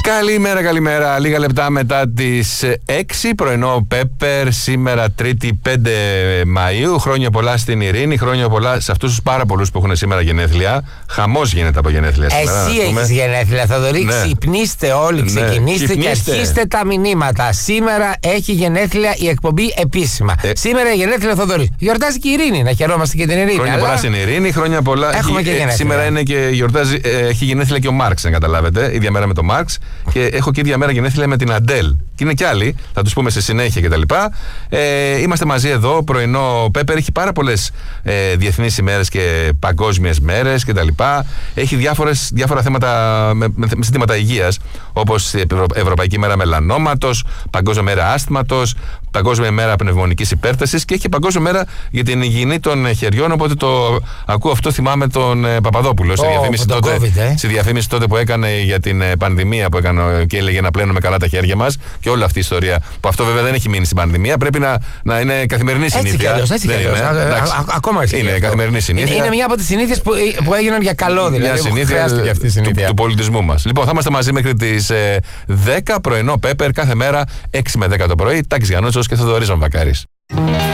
Καλημέρα, καλημέρα. Λίγα λεπτά μετά τις 6, πρωινό Πέπερ, σήμερα Τρίτη 5 Μαΐου. Χρόνια πολλά στην Ειρήνη, χρόνια πολλά σε αυτούς τους πάρα πολλούς που έχουν σήμερα γενέθλια. Χαμός γίνεται από γενέθλια σήμερα. Εσύ έχεις γενέθλια, Θοδωρή. Ναι. Ξυπνήστε όλοι, ξεκινήστε και αρχίστε τα μηνύματα. Σήμερα έχει γενέθλια η εκπομπή επίσημα. Σήμερα η γενέθλια Θοδωρή. Γιορτάζει και η Ειρήνη, να χαιρόμαστε και την Ειρήνη. Χρόνια πολλά στην Ειρήνη, χρόνια πολλά. Έχουμε και γενέθλια. Σήμερα είναι και γιορτάζει, έχει γενέθλια και ο Μάρξ, να καταλάβετε. Ίδια μέρα με τον Μάρξ. Και έχω και ίδια μέρα γενέθλια με την Αντέλ. Και είναι κι άλλοι, θα τους πούμε στη συνέχεια κτλ. Είμαστε μαζί εδώ, πρωινό Πέπερ. Έχει πάρα πολλές διεθνείς ημέρες και παγκόσμιες μέρες κτλ. Έχει διάφορα θέματα με ζητήματα υγείας, όπως η Ευρωπαϊκή Μέρα Μελανόματος, Παγκόσμια Μέρα Άσθματος, Παγκόσμια Μέρα Πνευμονικής Υπέρτασης και έχει Παγκόσμια Μέρα για την υγιεινή των χεριών. Οπότε το ακούω αυτό, θυμάμαι τον Παπαδόπουλο στη διαφήμιση τότε που έκανε για την πανδημία που έκανε και έλεγε να πλένουμε καλά τα χέρια μας και όλη αυτή η ιστορία. Που αυτό βέβαια δεν έχει μείνει στην πανδημία, πρέπει να είναι καθημερινή συνήθεια. Έτσι κι αλλιώς. Ακόμα είναι καθημερινή συνήθεια. Είναι μια από τις συνήθειες που έγιναν για καλό, δηλαδή. Μια συνήθεια του πολιτισμού μας. Λοιπόν, θα είμαστε μαζί μέχρι τις 10, πρωινό Πέπερ, κάθε μέρα 6 με 10 το πρωί. Τάκης Γιαννούτσος και Θοδωρής Βαμβακάρης.